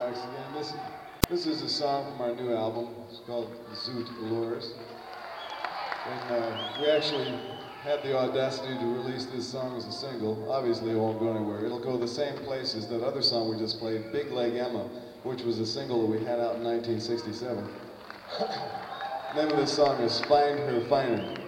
Remarks again. This is a song from our new album. It's called Zoot Allures. And we actually had the audacity to release this song as a single. Obviously, it won't go anywhere. It'll go the same places that other song we just played, Big Leg Emma, which was a single that we had out in 1967. The name of this song is Find Her Finer.